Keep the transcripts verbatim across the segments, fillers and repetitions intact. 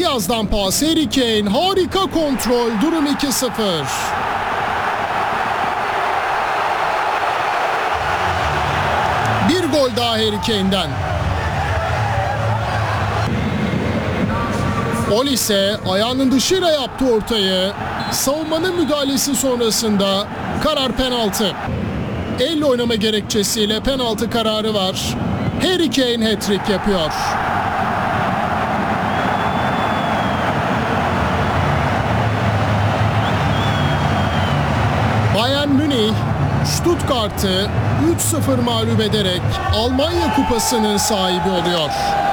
Diaz'dan pas, Harry Kane, harika kontrol, durum iki sıfır. Bir gol daha Harry Kane'den. Olise ayağının dışıyla yaptı ortayı. Savunmanın müdahalesi sonrasında karar penaltı. Elle oynama gerekçesiyle penaltı kararı var. Harry Kane hat-trick yapıyor. Bayern Münih, Stuttgart'ı üç sıfır mağlup ederek Almanya Kupası'nın sahibi oluyor.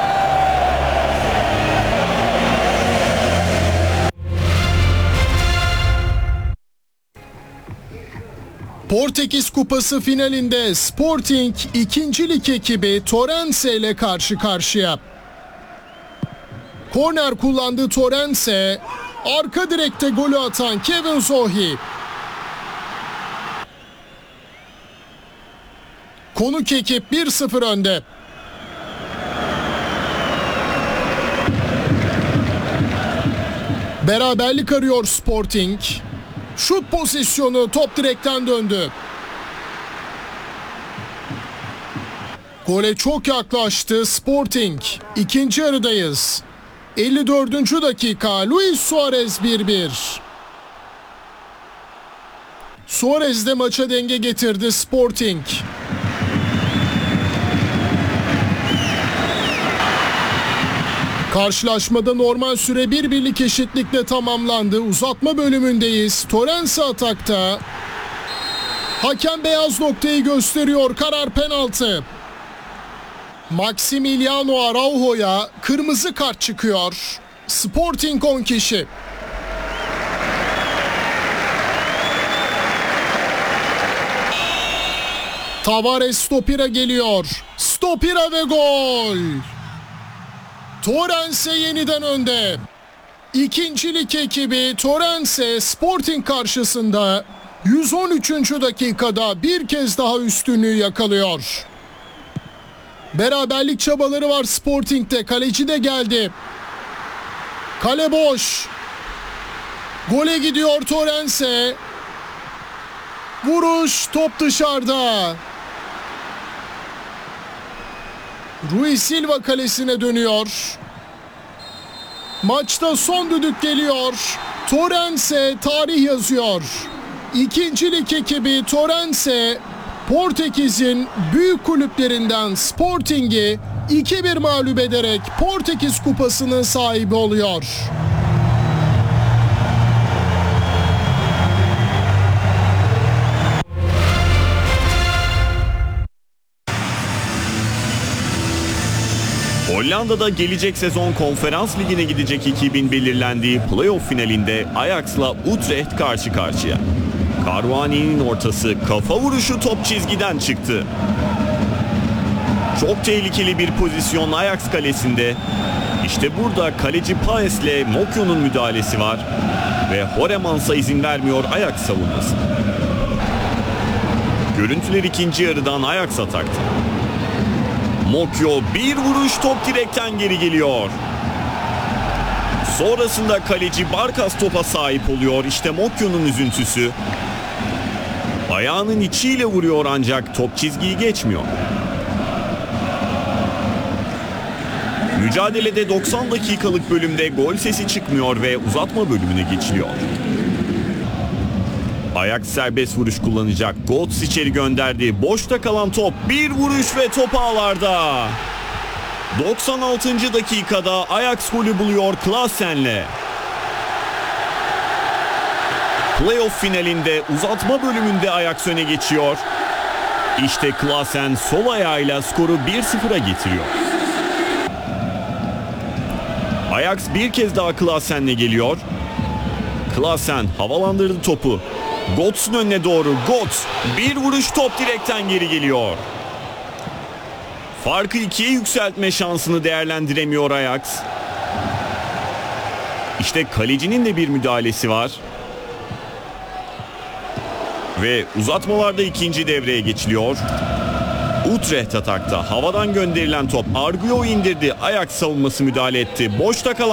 Portekiz Kupası finalinde Sporting ikinci lig ekibi Torrense ile karşı karşıya. Korner kullandı Torrense, arka direkte golü atan Kevin Zohi. Konuk ekip bir sıfır önde. Beraberlik arıyor Sporting. Şut pozisyonu, top direkten döndü. Gole çok yaklaştı Sporting. İkinci yarıdayız. elli dördüncü dakika, Luis Suarez bir bir. Suarez de maça denge getirdi Sporting. Karşılaşmada normal süre bir birlik eşitlikle tamamlandı. Uzatma bölümündeyiz. Torrense atakta. Hakem beyaz noktayı gösteriyor. Karar penaltı. Maximiliano Araujo'ya kırmızı kart çıkıyor. Sporting on kişi. Tavares stopira geliyor. Stopira ve gol. Torrense yeniden önde. İkinci lig ekibi Torrense Sporting karşısında yüz on üçüncü dakikada bir kez daha üstünlüğü yakalıyor. Beraberlik çabaları var Sporting'de. Kaleci de geldi. Kale boş. Gole gidiyor Torrense. Vuruş, top dışarıda. Rui Silva kalesine dönüyor. Maçta son düdük geliyor. Torrense tarih yazıyor. İkinci lig ekibi Torrense, Portekiz'in büyük kulüplerinden Sporting'i iki bir mağlup ederek Portekiz Kupası'nın sahibi oluyor. Hollanda'da gelecek sezon Konferans Ligi'ne gidecek ekibin belirlendiği playoff finalinde Ajax'la Utrecht karşı karşıya. Caruani'nin ortası, kafa vuruşu top çizgiden çıktı. Çok tehlikeli bir pozisyon Ajax kalesinde. İşte burada kaleci Paes'le Mokyo'nun müdahalesi var ve Horemans'a izin vermiyor Ajax savunması. Görüntüler ikinci yarıdan Ajax atakta. Mokyo bir vuruş, top direkten geri geliyor. Sonrasında kaleci Barkas topa sahip oluyor. İşte Mokyo'nun üzüntüsü. Ayağının içiyle vuruyor ancak top çizgiyi geçmiyor. Mücadelede doksan dakikalık bölümde gol sesi çıkmıyor ve uzatma bölümüne geçiliyor. Ajax serbest vuruş kullanacak. Götze içeri gönderdi. Boşta kalan top. Bir vuruş ve top ağlarda. doksan altıncı dakikada Ajax golü buluyor Klaasen'le. Playoff finalinde uzatma bölümünde Ajax öne geçiyor. İşte Klaasen sol ayağıyla skoru bir sıfıra getiriyor. Ajax bir kez daha Klaasen'le geliyor. Klaasen havalandırdı topu. Götze'nin önüne doğru. Götze bir vuruş, top direkten geri geliyor. Farkı ikiye yükseltme şansını değerlendiremiyor Ajax. İşte kalecinin de bir müdahalesi var. Ve uzatmalarda ikinci devreye geçiliyor. Utrecht atakta. Havadan gönderilen top Arguello indirdi. Ajax savunması müdahale etti. Boşta kalan